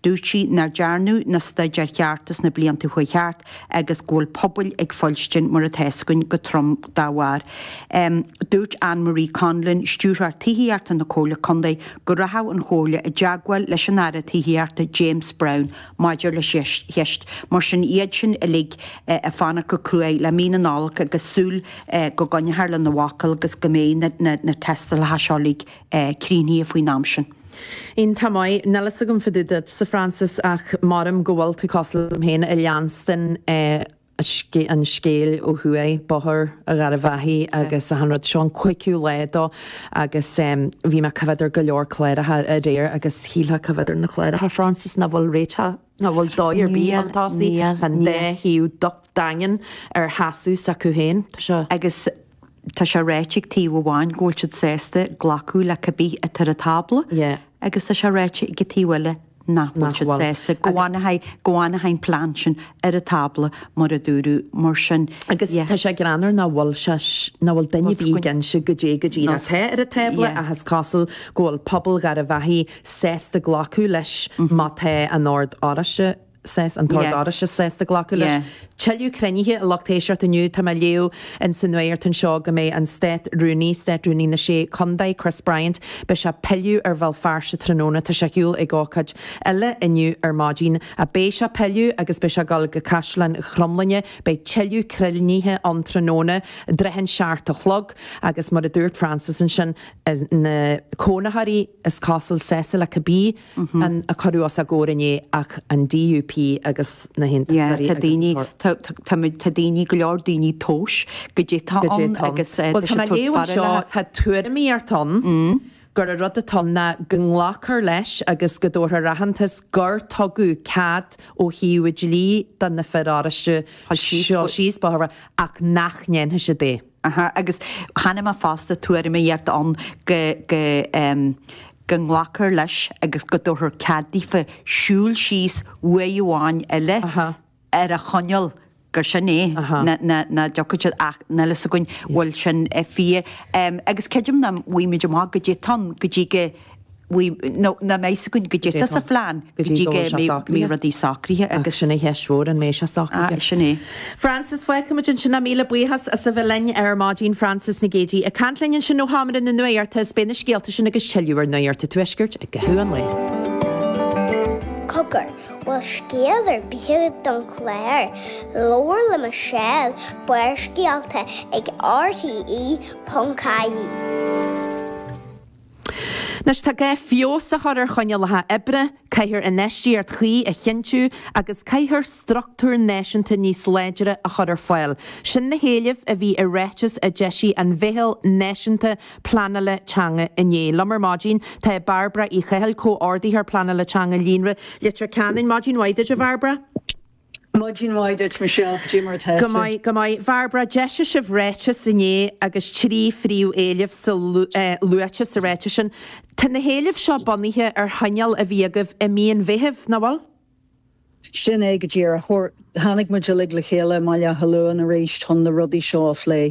dúirtí nar dearnú na staidir cheartas na blianta chu cheart agus ggóil pobl ag foilstin mar a teiscuin go trom dáhhair. Dúirt Anne-Marie Conlon stúrar tííarta na cóla condaí go rathá an chóla a deagháil leis an ara tííarta James Brown maidir le heist mar sin iad sin a lig a fanna go crué le mína nálacha agus súl go gannethar le na bhacail agus go mé na testal haseálaigh críní a faoi námsin. In tamáid nelas a gom fidúdad sa Francis ach marm gohfuil tú costal am héna a leanstan an scéal ó thué bothir a gar a bhaithí agus a hanrad seán cuiiciú léadá agus bhí me cyfeidir go leor chléirethe a réir agus híla cyfeidir na chléirethe Francis na bhfuil réithe na bhfuil dáir bí antásaí an dé hiú docht dain ar hasú sa chuhéin agus tá se réitigh tíomh bháin ggóil siad sésta ghlacú le cabbí a tar a tabla agus tá se réite go tíhile nachhfuil sésta gohána hain plansin ar a tabla mar a dúrú mar sin. Agus tá sé granar na bhfuil daine bí gan se go dé go dtína the ar a tabla a has casal ggóil pobl gar a bhaithí sésta ghlacú leis má the an áard áiriise an tádáiriise sésta ghlacú leis. Teú crennithe a lochtéisiart aniu tá leo an sannéir an seo go mé an State Rooney na sé Condaid Chris Bryant be se peú ar bhil farse tróna tá seúil ag gácaid eile iniu ar mádín a bé se peú agus be se gal go caiislein chromlainne bei teú crennithe an tróna drehan seart a chlog agus mar a dúirt Francis an sin na cónathaí is casal sésa le cabbí an a choú as a ggórané ach an DUP agus na hin Tá daoine go leor daoine tóis go dtí agus seo tá tuairimí ar ton gur a rud atonna gnglachar leis agus go dútha rahantas gur tugu cad ó hiúid lí dan na ferráiste síos bahra ach nachnéanthe sé dé. Agus hanna fásta tuairimíart an gnglachar leis agus go dúthar cadífa siúil síos uaháin eile ar a choneal gur sinné na deocaid ach na le a goin bhfuil sin fí. Agus ceidim na bhuiimiidir má go dtí tan go dtí na mééis goin go dtí a phláán go dtí mí radí sacríthe agus sinna heismór an mééis sinné. Francis foiicimiid sinna míle buchas a sa bhlein ar mádín Francis na gédí a canlinn sin nóhamar na nuirta spéna scéalta sin agus teúar nuirta tuisgurt a gohuaan le. Cogur. Well, scéalar bíú don chléir, lóir le mar sell buir scéalta ag RTE.caí. Nes tá gé fios a chuir chonealathe ebre, caiithir a neistí ar trí a chinú agus caiithir struchtúr náisiúnta níos léidere a chuir foiil. Sin na héalah a bhí a réitis a deisí an bhéal náisiúnta planala teanga iné. Lamar mádín tá Barbara í chail có ordaí ar planala teanga línre litir canin mádín waide a Barbara? Mádín waide Michelle Jimmer te. Go mai Barbara deise sih réitis iné agus trí fríú éileh sa luite sa réite sin. Tá na héalah seo boníthe ar haneal a bhíagah i míon bhéitheh na bhil? Sin é go dtíar tháinig muid le chéile maiile halúan a rééis chun na rudaí seo lé.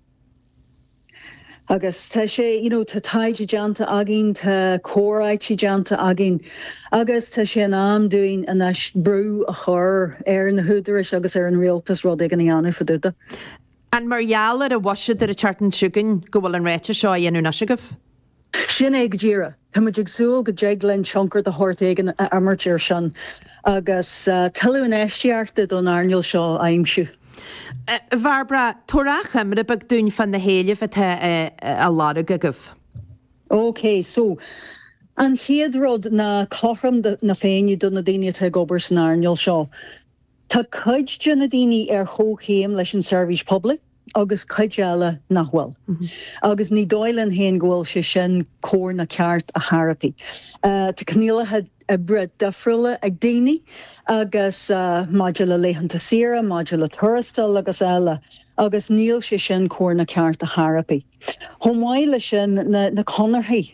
Agus tá sé tá taide deanta agin tá córáidtí deanta agin agus tá sé an am dúin a brú a chur ar na húdaris agus ar an rialtas rud ag an anú faúta. An margheallar a bhaisiid ar a chartan siúgan go bhfuil an réite seo dhéanú na sigah? Sin é go ddíra. Tá muid agsúil go déaglann tionchar a thuirt éigen amartíir sin agus talú an éistearta don airneil seo aimimsú. Barbara, tóracha mar a bag dún fan na héalah a lára gagah. Okay, so an chéadród na choram na féinú don na daine te gobar san airneil seo. Tá cuid na daine ar chóchéim leis an service public agus cuideala nachhfuil. Agus ní dóilen héin ghfuil sé sin cór na ceart a Harapí. Tá cníalathe a bred difriúla ag daoine agus modula léhananta sira, modula tuarastal agus eile agus níl sé sin cór na ceart a Harapí. Thomhaile sin na conarthaí.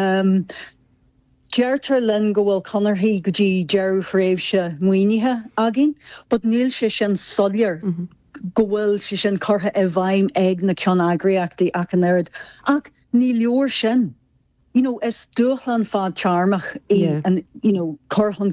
Deirtar linn go bhfuil conarthaí go dtí dearú phréimhse muoinithe agin, but níl sé sin soliar. Go bhfuil sé sin cortha a bhaim ag na ceann agriachtaí ach an aird. Ach ní leor sin. Is dúchlan fad charmach and corthan